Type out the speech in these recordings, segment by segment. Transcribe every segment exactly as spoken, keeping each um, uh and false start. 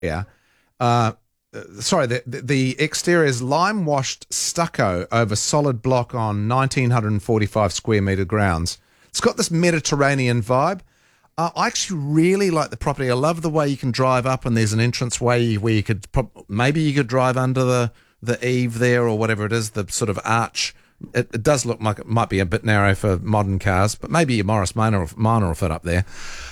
Yeah. Uh, sorry, the, the exterior is lime-washed stucco over solid block on one thousand nine hundred forty-five square metre grounds. It's got this Mediterranean vibe. Uh, I actually really like the property. I love the way you can drive up and there's an entrance way where you could, maybe you could drive under the, the eave there or whatever it is, the sort of arch. It, it does look like it might be a bit narrow for modern cars, but maybe a Morris Minor, Minor will fit up there.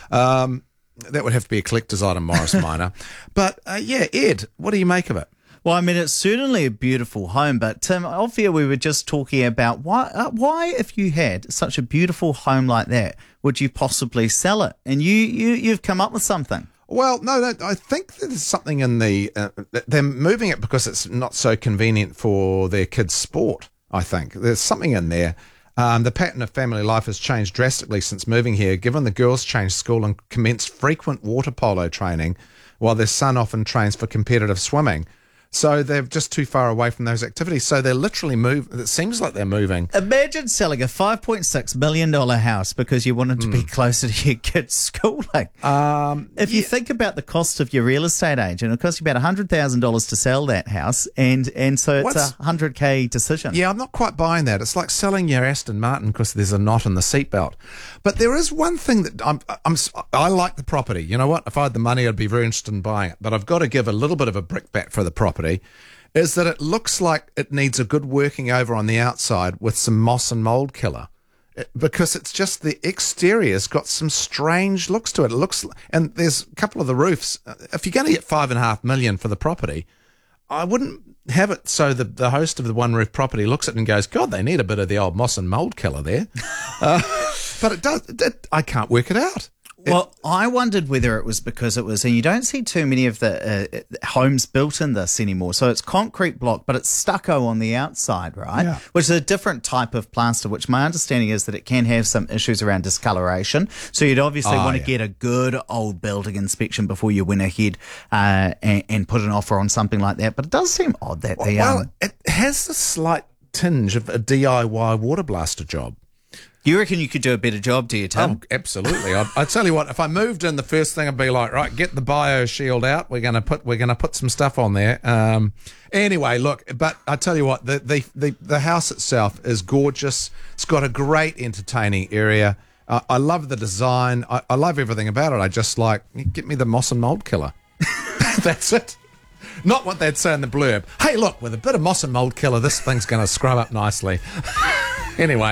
Um, that would have to be a collector's item, Morris Minor. But, uh, yeah, Ed, what do you make of it? Well, I mean, it's certainly a beautiful home, but Tim, off here we were just talking about why, uh, why, if you had such a beautiful home like that, would you possibly sell it? And you, you, you've come up with something. Well, no, no, I think there's something in the, uh, they're moving it because it's not so convenient for their kids' sport, I think. There's something in there. Um, the pattern of family life has changed drastically since moving here, given the girls changed school and commenced frequent water polo training, while their son often trains for competitive swimming. So they're just too far away from those activities. So they're literally moving. It seems like they're moving. Imagine selling a five point six million dollars house because you wanted to mm. be closer to your kids' schooling. Um, if you yeah. think about the cost of your real estate agent, it costs you about one hundred thousand dollars to sell that house. And, and so it's What's, a one hundred K decision. Yeah, I'm not quite buying that. It's like selling your Aston Martin because there's a knot in the seatbelt. But there is one thing that I'm, I'm, I like the property. You know what? If I had the money, I'd be very interested in buying it. But I've got to give a little bit of a brickbat for the property. Is that it looks like it needs a good working over on the outside with some moss and mold killer, it, because it's just the exterior's got some strange looks to it. It looks, and there's a couple of the roofs. If you're going to get five and a half million for the property, I wouldn't have it so the the host of the one roof property looks at it and goes, God, they need a bit of the old moss and mold killer there. uh, but it does. It, I can't work it out. Well, I wondered whether it was because it was, and you don't see too many of the uh, homes built in this anymore. So it's concrete block, but it's stucco on the outside, right? Yeah. Which is a different type of plaster, which my understanding is that it can have some issues around discoloration. So you'd obviously oh, want to yeah. get a good old building inspection before you went ahead uh, and, and put an offer on something like that. But it does seem odd that they Well, um, it has a slight tinge of a D I Y water blaster job. You reckon you could do a better job, do you, Tim? Oh, absolutely. I, I tell you what, if I moved in, the first thing I'd be like, right, get the bio shield out. We're gonna put we're gonna put some stuff on there. Um, anyway, look, but I tell you what, the the the, the house itself is gorgeous. It's got a great entertaining area. Uh, I love the design. I, I love everything about it. I just like get me the moss and mold killer. That's it. Not what they'd say in the blurb. Hey, look, with a bit of moss and mold killer, this thing's going to scrub up nicely. Anyway.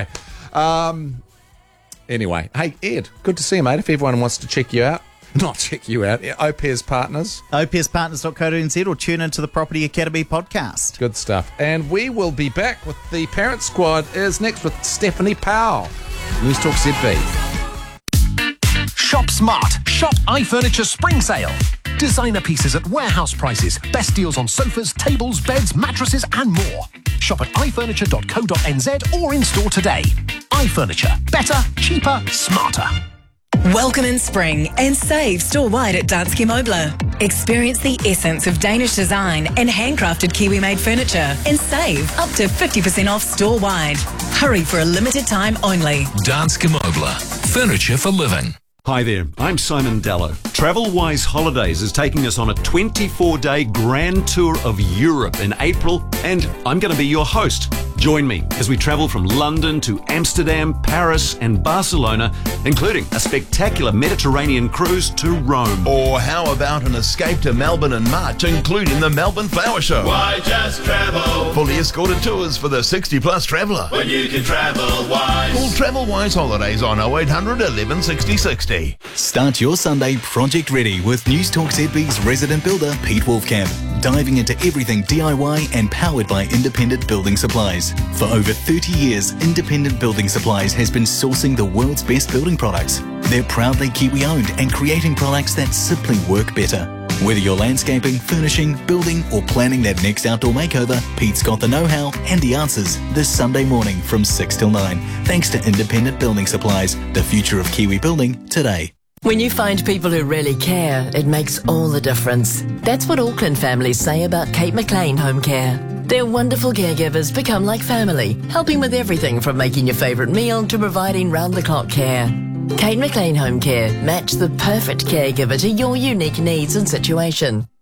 Um, anyway, hey, Ed, good to see you, mate. If everyone wants to check you out, not check you out, O P S Partners. O P S partners dot co dot n z or tune into the Property Academy podcast. Good stuff. And we will be back with the Parent Squad is next with Stephanie Powell. News Talk Z B. Shop smart. Shop iFurniture Spring Sale. Designer pieces at warehouse prices. Best deals on sofas, tables, beds, mattresses and more. Shop at i furniture dot co dot n z or in store today. iFurniture. Better, cheaper, smarter. Welcome in spring and save store-wide at Danske Møbler. Experience the essence of Danish design and handcrafted Kiwi-made furniture and save up to fifty percent off store-wide. Hurry for a limited time only. Danske Møbler. Furniture for living. Hi there, I'm Simon Dallow. TravelWise Holidays is taking us on a twenty-four day grand tour of Europe in April, and I'm going to be your host. Join me as we travel from London to Amsterdam, Paris and Barcelona, including a spectacular Mediterranean cruise to Rome. Or how about an escape to Melbourne in March, including the Melbourne Flower Show? Why just travel? Fully escorted tours for the sixty plus traveller. When you can travel wise. Call TravelWise Holidays on oh eight hundred eleven sixty sixty. Start your Sunday project ready with News Talk Z B's resident builder Pete Wolfcamp, diving into everything D I Y and powered by Independent Building Supplies. For over thirty years, Independent Building Supplies has been sourcing the world's best building products. They're proudly Kiwi-owned and creating products that simply work better. Whether you're landscaping, furnishing, building or planning that next outdoor makeover, Pete's got the know-how and the answers this Sunday morning from six till nine. Thanks to Independent Building Supplies, the future of Kiwi building today. When you find people who really care, it makes all the difference. That's what Auckland families say about Kate McLean Home Care. Their wonderful caregivers become like family, helping with everything from making your favourite meal to providing round-the-clock care. Kate McLean Home Care. Match the perfect caregiver to your unique needs and situation.